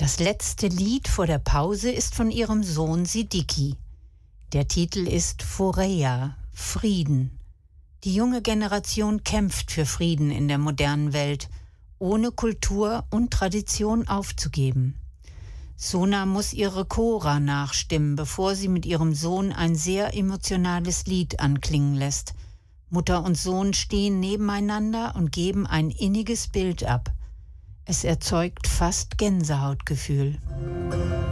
Das letzte Lied vor der Pause ist von ihrem Sohn Siddiqui. Der Titel ist Foreya, Frieden. Die junge Generation kämpft für Frieden in der modernen Welt, ohne Kultur und Tradition aufzugeben. Sona muss ihre Chora nachstimmen, bevor sie mit ihrem Sohn ein sehr emotionales Lied anklingen lässt. Mutter und Sohn stehen nebeneinander und geben ein inniges Bild ab. Es erzeugt fast Gänsehautgefühl.